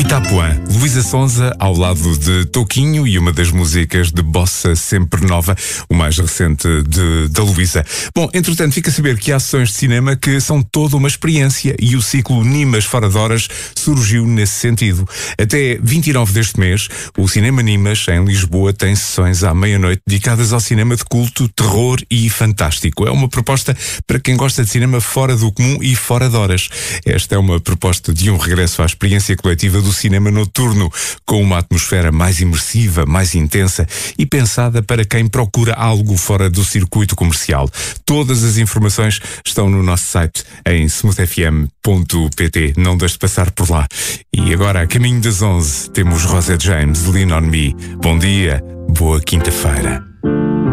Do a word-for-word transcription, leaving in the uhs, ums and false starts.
Itapuã, Luísa Sonza ao lado de Toquinho e uma das músicas de Bossa Sempre Nova, o mais recente de, da Luísa. Bom, entretanto, fica a saber que há sessões de cinema que são toda uma experiência e o ciclo Nimas Fora de Horas surgiu nesse sentido. Até vinte e nove deste mês, o Cinema Nimas, em Lisboa, tem sessões à meia-noite dedicadas ao cinema de culto, terror e fantástico. É uma proposta para quem gosta de cinema fora do comum e fora de horas. Esta é uma proposta de um regresso à experiência coletiva do cinema noturno, com uma atmosfera mais imersiva, mais intensa e pensada para quem procura algo fora do circuito comercial. Todas as informações estão no nosso site em smooth f m ponto p t. Não deixe de passar por lá. E agora, a caminho das onze, temos Rosa James, Lean on Me. Bom dia, boa quinta-feira.